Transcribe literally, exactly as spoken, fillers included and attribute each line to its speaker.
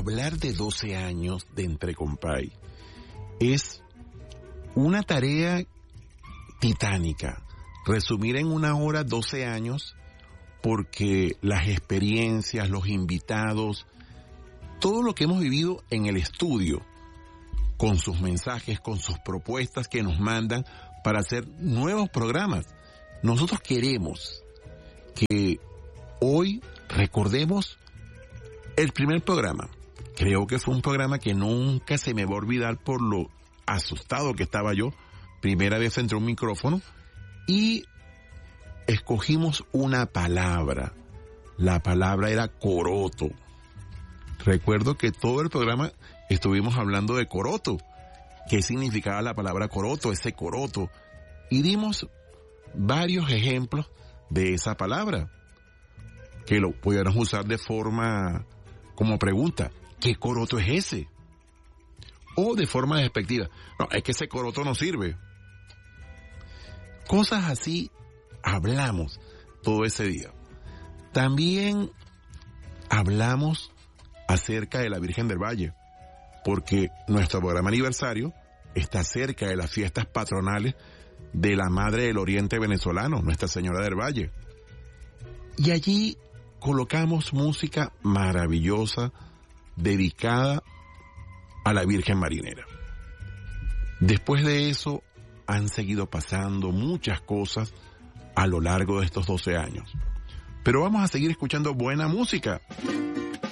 Speaker 1: hablar de doce años de Entre Compay es una tarea titánica. Resumir en una hora doce años, porque las experiencias, los invitados, todo lo que hemos vivido en el estudio, con sus mensajes, con sus propuestas que nos mandan para hacer nuevos programas. Nosotros queremos que hoy recordemos el primer programa. Creo que fue un programa que nunca se me va a olvidar por lo asustado que estaba yo. Primera vez frente a un micrófono y escogimos una palabra. La palabra era coroto. Recuerdo que todo el programa estuvimos hablando de coroto. ¿Qué significaba la palabra coroto? Ese coroto. Y dimos varios ejemplos de esa palabra, que lo pudiéramos usar de forma como pregunta. ¿Qué coroto es ese? O de forma despectiva. No, es que ese coroto no sirve. Cosas así hablamos todo ese día. También hablamos acerca de la Virgen del Valle, porque nuestro programa aniversario está cerca de las fiestas patronales de la Madre del Oriente venezolano, Nuestra Señora del Valle. Y allí colocamos música maravillosa dedicada a la Virgen Marinera. Después de eso han seguido pasando muchas cosas a lo largo de estos doce años. Pero vamos a seguir escuchando buena música.